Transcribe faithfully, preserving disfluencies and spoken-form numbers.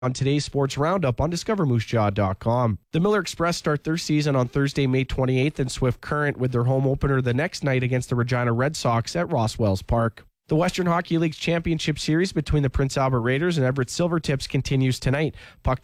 on today's Sports Roundup on discover moose jaw dot com. The Miller Express start their season on Thursday, May twenty-eighth in Swift Current with their home opener the next night against the Regina Red Sox at Rosswells Park. The Western Hockey League's championship series between the Prince Albert Raiders and Everett Silvertips continues tonight. Puck